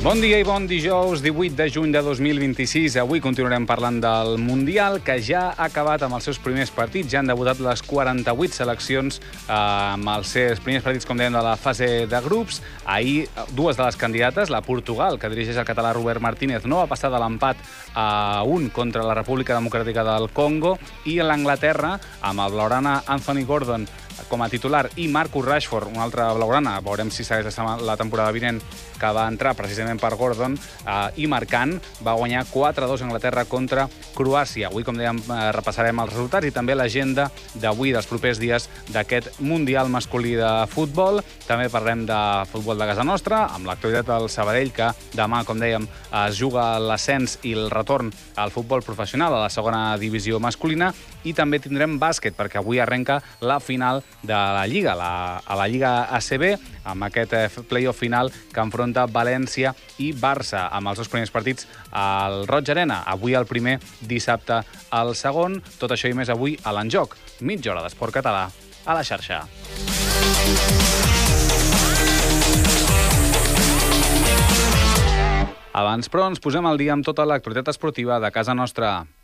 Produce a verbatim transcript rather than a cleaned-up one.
Bon dia i bon dijous, divuit de juny de dos mil vint-i-sis. Avui continuarem parlant del Mundial, que ja ha acabat amb els seus primers partits. Ja han debutat les quaranta-vuit seleccions eh, amb els seus primers partits, com dèiem, de la fase de grups. Ahir, dues de les candidates, la Portugal, que dirigeix el català Robert Martínez, no va passar de l'empat a un contra la República Democràtica del Congo, i l'Anglaterra, amb el blaugrana Anthony Gordon com a titular i Marcus Rashford, un altre blaugrana, veurem si segueix la temporada vinent, que va entrar precisament per Gordon, eh, i marcant, va guanyar quatre a dos Anglaterra contra Croàcia. Avui, com dèiem, eh, repassarem els resultats i també l'agenda d'avui, dels propers dies d'aquest Mundial masculí de futbol. També parlem de futbol de casa nostra, amb l'actualitat del Sabadell, que demà, com dèiem, es juga l'ascens i el retorn al futbol professional, a la segona divisió masculina, i també tindrem bàsquet, perquè avui arrenca la final de la Lliga, la, a la Lliga A C B, amb aquest eh, play-off final que enfronta València i Barça, amb els dos primers partits al Roig Arena. Avui el primer, dissabte el segon. Tot això i més avui a l'Enjoc. Mitja hora d'esport català a la xarxa. Abans, però, ens posem al dia amb tota l'actualitat esportiva de casa nostra.